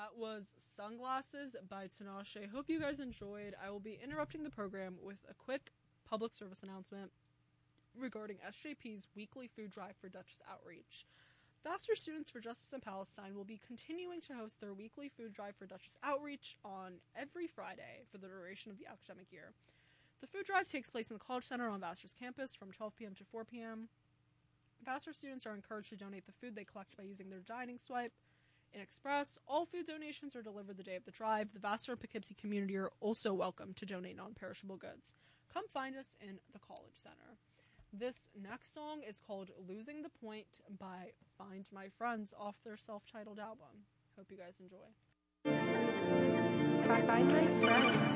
That was Sunglasses by Tinashe. Hope you guys enjoyed. I will be interrupting the program with a quick public service announcement regarding SJP's weekly food drive for Duchess Outreach. Vassar Students for Justice in Palestine will be continuing to host their weekly food drive for Duchess Outreach on every Friday for the duration of the academic year. The food drive takes place in the College Center on Vassar's campus from 12 p.m. to 4 p.m. Vassar students are encouraged to donate the food they collect by using their dining swipe in Express. All food donations are delivered the day of the drive. The Vassar and Poughkeepsie community are also welcome to donate non-perishable goods. Come find us in the College Center. This next song is called Losing the Point by Find My Friends off their self-titled album. Hope you guys enjoy. Find My Friends.